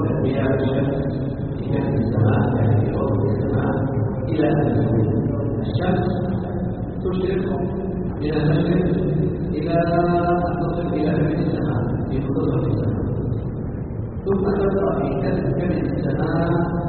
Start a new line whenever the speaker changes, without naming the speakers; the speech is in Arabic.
تربيع الشمس في كهف السماء يعني في وسط السماء إلى أن تزول. الشمس تشرق من المشرق إلى أن تصل إلى كهف السماء في منتصف السماء، ثم تبقى في كهف السماء